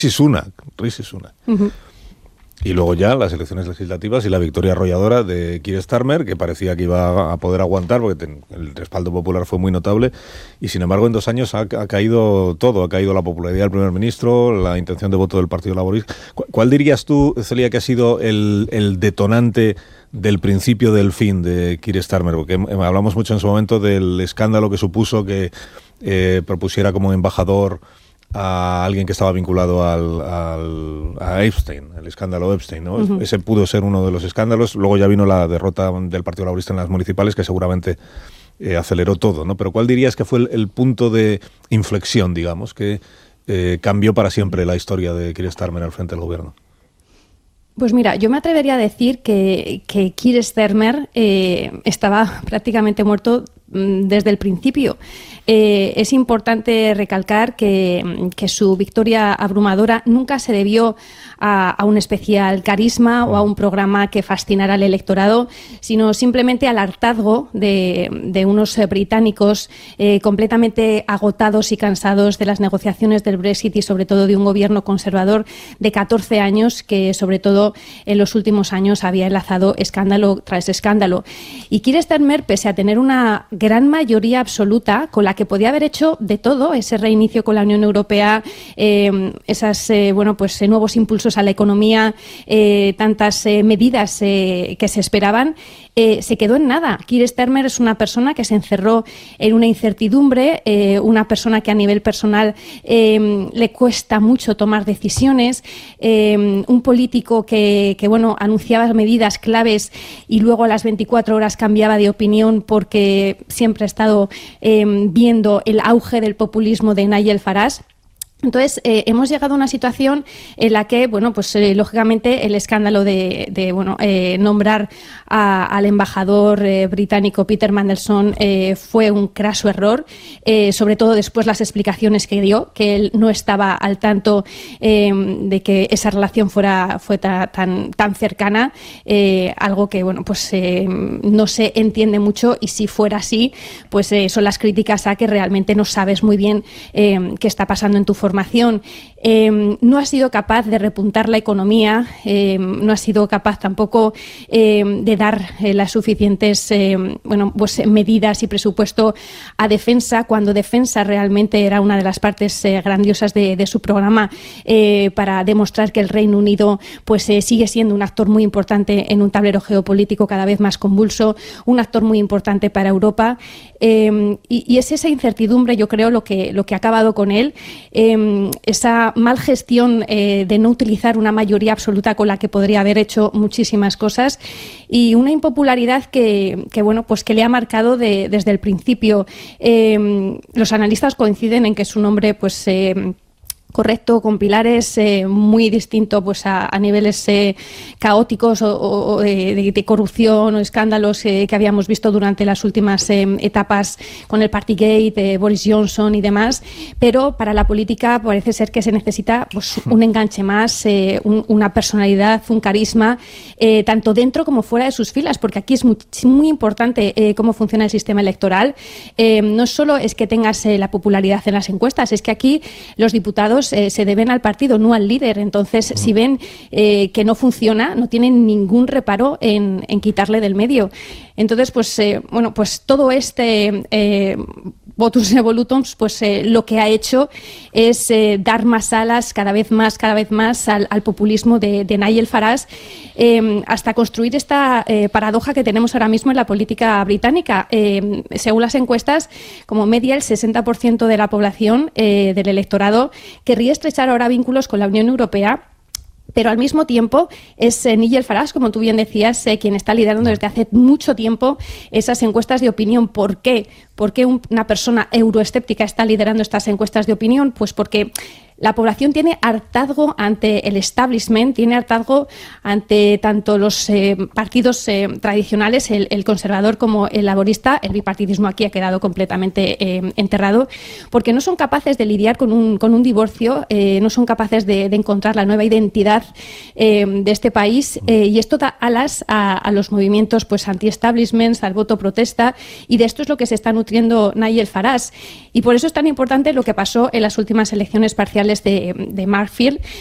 Rishi Sunak. Uh-huh. Y luego ya las elecciones legislativas y la victoria arrolladora de Keir Starmer, que parecía que iba a poder aguantar porque el respaldo popular fue muy notable, y sin embargo en 2 años ha caído todo, ha caído la popularidad del primer ministro, la intención de voto del Partido Laborista. ¿Cuál dirías tú, Celia, que ha sido el detonante del principio del fin de Keir Starmer? Porque hablamos mucho en su momento del escándalo que supuso que propusiera como embajador a alguien que estaba vinculado a Epstein, el escándalo Epstein, ¿no? Uh-huh. Ese pudo ser uno de los escándalos. Luego ya vino la derrota del Partido Laborista en las municipales, que seguramente aceleró todo, ¿no? Pero ¿cuál dirías que fue el punto de inflexión, digamos, que cambió para siempre la historia de Keir Starmer al frente del gobierno? Pues mira, yo me atrevería a decir que Keir Starmer estaba prácticamente muerto desde el principio. Es importante recalcar que su victoria abrumadora nunca se debió a un especial carisma o a un programa que fascinara al electorado, sino simplemente al hartazgo de unos británicos completamente agotados y cansados de las negociaciones del Brexit y sobre todo de un gobierno conservador de 14 años que sobre todo en los últimos años había enlazado escándalo tras escándalo. Y Keir Starmer, pese a tener una gran mayoría absoluta con la que podía haber hecho de todo, ese reinicio con la Unión Europea, esas nuevos impulsos a la economía, tantas medidas que se esperaban, se quedó en nada. Keir Starmer es una persona que se encerró en una incertidumbre, una persona que a nivel personal le cuesta mucho tomar decisiones, un político que anunciaba medidas claves y luego a las 24 horas cambiaba de opinión porque siempre ha estado viendo el auge del populismo de Nigel Farage. Entonces, hemos llegado a una situación en la que, lógicamente, el escándalo de nombrar al embajador británico Peter Mandelson fue un craso error, sobre todo después las explicaciones que dio, que él no estaba al tanto de que esa relación fue tan cercana, algo que, no se entiende mucho, y si fuera así, pues son las críticas a que realmente no sabes muy bien qué está pasando en tu formación. No ha sido capaz de repuntar la economía, no ha sido capaz tampoco de dar las suficientes medidas y presupuesto a defensa, cuando defensa realmente era una de las partes grandiosas de su programa, para demostrar que el Reino Unido sigue siendo un actor muy importante en un tablero geopolítico cada vez más convulso, un actor muy importante para Europa, y es esa incertidumbre, yo creo, lo que ha acabado con él. Esa mal gestión de no utilizar una mayoría absoluta con la que podría haber hecho muchísimas cosas, y una impopularidad que le ha marcado desde el principio. Los analistas coinciden en que es un hombre correcto, con pilares muy distintos a niveles caóticos o de corrupción o escándalos que habíamos visto durante las últimas etapas con el Partygate, Boris Johnson y demás, pero para la política parece ser que se necesita un enganche más, una personalidad, un carisma, tanto dentro como fuera de sus filas, porque aquí es muy importante cómo funciona el sistema electoral. No solo es que tengas la popularidad en las encuestas, es que aquí los diputados se deben al partido, no al líder. Entonces, si ven que no funciona, no tienen ningún reparo en quitarle del medio. Entonces, todo este votus evolutums, lo que ha hecho es dar más alas cada vez más al populismo de Nigel Farage, hasta construir esta paradoja que tenemos ahora mismo en la política británica. Según las encuestas, como media, el 60% de la población del electorado querría estrechar ahora vínculos con la Unión Europea, pero al mismo tiempo es Nigel Farage, como tú bien decías, quien está liderando desde hace mucho tiempo esas encuestas de opinión. ¿Por qué? ¿Por qué una persona euroescéptica está liderando estas encuestas de opinión? Pues porque la población tiene hartazgo ante el establishment, tiene hartazgo ante tanto los partidos tradicionales, el conservador como el laborista. El bipartidismo aquí ha quedado completamente enterrado, porque no son capaces de lidiar con un divorcio, no son capaces de encontrar la nueva identidad de este país, y esto da alas a los movimientos anti-establishments, al voto protesta, y de esto es lo que se está nutriendo Nigel Farage. Y por eso es tan importante lo que pasó en las últimas elecciones parciales iniciales de Markfield,